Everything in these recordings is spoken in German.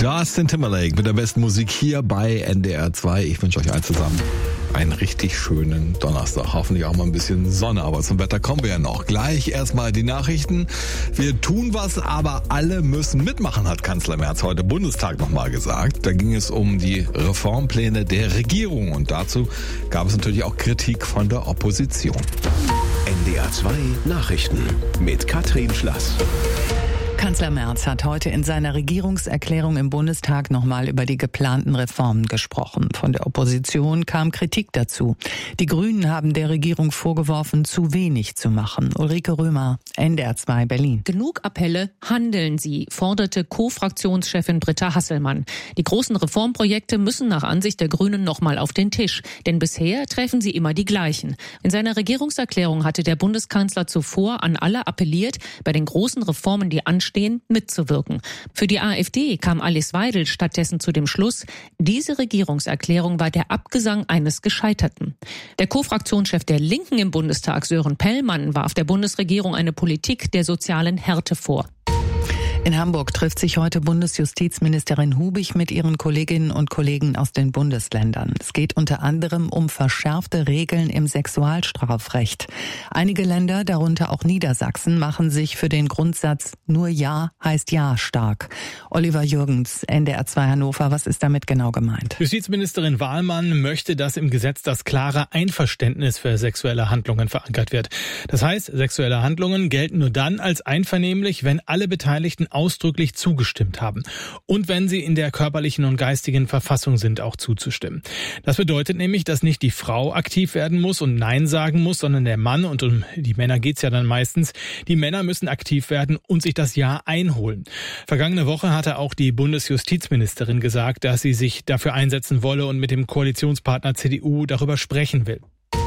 Justin Timberlake mit der besten Musik hier bei NDR 2. Ich wünsche euch allen zusammen einen richtig schönen Donnerstag. Hoffentlich auch mal ein bisschen Sonne, aber zum Wetter kommen wir ja noch. Gleich erstmal die Nachrichten. Wir tun was, aber alle müssen mitmachen, hat Kanzler Merz heute Bundestag nochmal gesagt. Da ging es um die Reformpläne der Regierung und dazu gab es natürlich auch Kritik von der Opposition. NDR 2 Nachrichten mit Katrin Schlass. Kanzler Merz hat heute in seiner Regierungserklärung im Bundestag nochmal über die geplanten Reformen gesprochen. Von der Opposition kam Kritik dazu. Die Grünen haben der Regierung vorgeworfen, zu wenig zu machen. Ulrike Römer, NDR 2 Berlin. Genug Appelle, handeln Sie, forderte Co-Fraktionschefin Britta Hasselmann. Die großen Reformprojekte müssen nach Ansicht der Grünen nochmal auf den Tisch. Denn bisher treffen sie immer die gleichen. In seiner Regierungserklärung hatte der Bundeskanzler zuvor an alle appelliert, bei den großen Reformen, die anstehen, mitzuwirken. Für die AfD kam Alice Weidel stattdessen zu dem Schluss, diese Regierungserklärung war der Abgesang eines Gescheiterten. Der Co-Fraktionschef der Linken im Bundestag, Sören Pellmann, warf der Bundesregierung eine Politik der sozialen Härte vor. In Hamburg trifft sich heute Bundesjustizministerin Hubig mit ihren Kolleginnen und Kollegen aus den Bundesländern. Es geht unter anderem um verschärfte Regeln im Sexualstrafrecht. Einige Länder, darunter auch Niedersachsen, machen sich für den Grundsatz "Nur Ja heißt Ja" stark. Oliver Jürgens, NDR 2 Hannover, was ist damit genau gemeint? Justizministerin Wahlmann möchte, dass im Gesetz das klare Einverständnis für sexuelle Handlungen verankert wird. Das heißt, sexuelle Handlungen gelten nur dann als einvernehmlich, wenn alle Beteiligten ausdrücklich zugestimmt haben und wenn sie in der körperlichen und geistigen Verfassung sind, auch zuzustimmen. Das bedeutet nämlich, dass nicht die Frau aktiv werden muss und Nein sagen muss, sondern der Mann, und um die Männer geht's ja dann meistens, die Männer müssen aktiv werden und sich das Ja einholen. Vergangene Woche hatte auch die Bundesjustizministerin gesagt, dass sie sich dafür einsetzen wolle und mit dem Koalitionspartner CDU darüber sprechen will.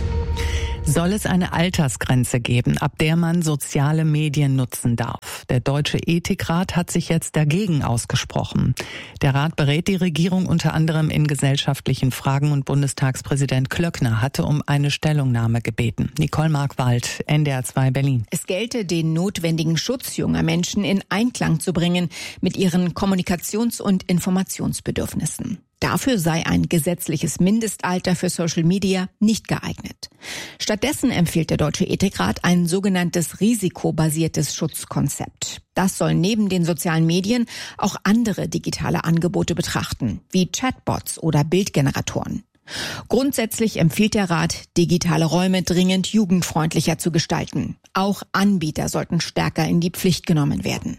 Soll es eine Altersgrenze geben, ab der man soziale Medien nutzen darf? Der Deutsche Ethikrat hat sich jetzt dagegen ausgesprochen. Der Rat berät die Regierung unter anderem in gesellschaftlichen Fragen und Bundestagspräsident Klöckner hatte um eine Stellungnahme gebeten. Nicole Markwald, NDR 2 Berlin. Es gelte, den notwendigen Schutz junger Menschen in Einklang zu bringen mit ihren Kommunikations- und Informationsbedürfnissen. Dafür sei ein gesetzliches Mindestalter für Social Media nicht geeignet. Stattdessen empfiehlt der Deutsche Ethikrat ein sogenanntes risikobasiertes Schutzkonzept. Das soll neben den sozialen Medien auch andere digitale Angebote betrachten, wie Chatbots oder Bildgeneratoren. Grundsätzlich empfiehlt der Rat, digitale Räume dringend jugendfreundlicher zu gestalten. Auch Anbieter sollten stärker in die Pflicht genommen werden.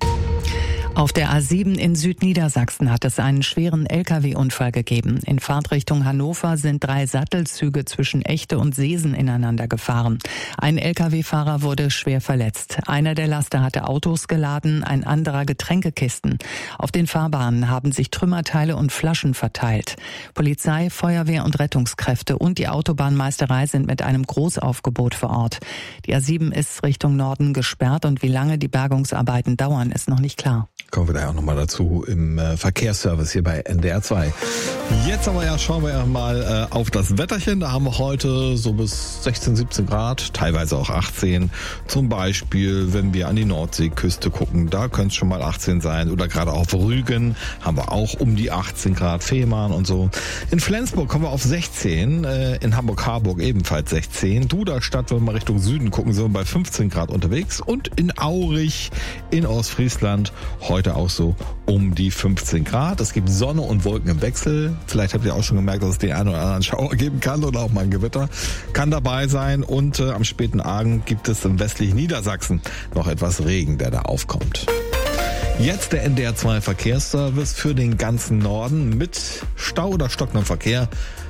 Auf der A7 in Südniedersachsen hat es einen schweren Lkw-Unfall gegeben. In Fahrtrichtung Hannover sind 3 Sattelzüge zwischen Echte und Seesen ineinander gefahren. Ein Lkw-Fahrer wurde schwer verletzt. Einer der Laster hatte Autos geladen, ein anderer Getränkekisten. Auf den Fahrbahnen haben sich Trümmerteile und Flaschen verteilt. Polizei, Feuerwehr und Rettungskräfte und die Autobahnmeisterei sind mit einem Großaufgebot vor Ort. Die A7 ist Richtung Norden gesperrt und wie lange die Bergungsarbeiten dauern, ist noch nicht klar. Kommen wir da auch nochmal dazu im Verkehrsservice hier bei NDR 2. Jetzt aber schauen wir mal auf das Wetterchen. Da haben wir heute so bis 16, 17 Grad, teilweise auch 18. Zum Beispiel, wenn wir an die Nordseeküste gucken, da können es schon mal 18 sein. Oder gerade auf Rügen haben wir auch um die 18 Grad, Fehmarn und so. In Flensburg kommen wir auf 16, in Hamburg-Harburg ebenfalls 16. Duderstadt, wenn wir mal Richtung Süden gucken, sind wir bei 15 Grad unterwegs. Und in Aurich in Ostfriesland heute auch so um die 15 Grad. Es gibt Sonne und Wolken im Wechsel. Vielleicht habt ihr auch schon gemerkt, dass es den einen oder anderen Schauer geben kann oder auch mal ein Gewitter. Kann dabei sein. Und am späten Abend gibt es im westlichen Niedersachsen noch etwas Regen, der da aufkommt. Jetzt der NDR 2 Verkehrsservice für den ganzen Norden mit Stau oder stockendem Verkehr.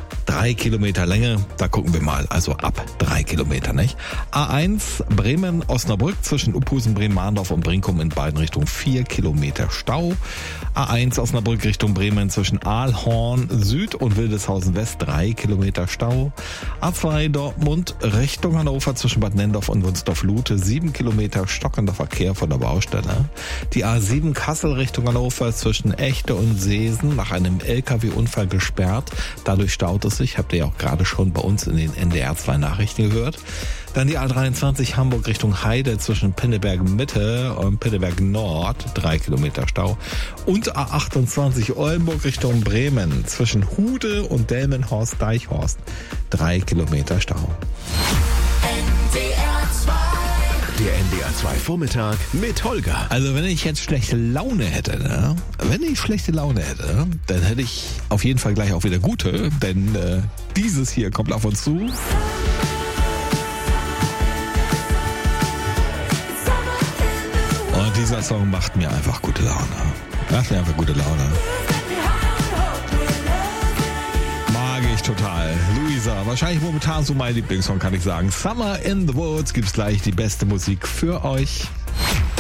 3 Kilometer Länge, da gucken wir mal, also ab 3 Kilometer, nicht? A1 Bremen-Osnabrück zwischen Uphusen, Bremen-Mahndorf und Brinkum in beiden Richtungen 4 Kilometer Stau. A1 Osnabrück Richtung Bremen zwischen Aalhorn Süd und Wildeshausen West 3 Kilometer Stau. A2 Dortmund Richtung Hannover zwischen Bad Nenndorf und Wunsdorf-Lute 7 Kilometer stockender Verkehr von der Baustelle. Die A7 Kassel Richtung Hannover zwischen Echte und Seesen nach einem LKW-Unfall gesperrt. Dadurch staut es A22, habt ihr ja auch gerade schon bei uns in den NDR 2 Nachrichten gehört. Dann die A23 Hamburg Richtung Heide zwischen Pinneberg Mitte und Pinneberg Nord, 3 Kilometer Stau. Und A28 Oldenburg Richtung Bremen zwischen Hude und Delmenhorst-Deichhorst, 3 Kilometer Stau. Der NDR 2 Vormittag mit Holger. Also wenn ich jetzt schlechte Laune hätte, dann hätte ich auf jeden Fall gleich auch wieder gute, denn dieses hier kommt auf uns zu. Und dieser Song macht mir einfach gute Laune. Mag ich total. Luisa, wahrscheinlich momentan so mein Lieblingssong, kann ich sagen. Summer in the Woods, gibt's gleich die beste Musik für euch.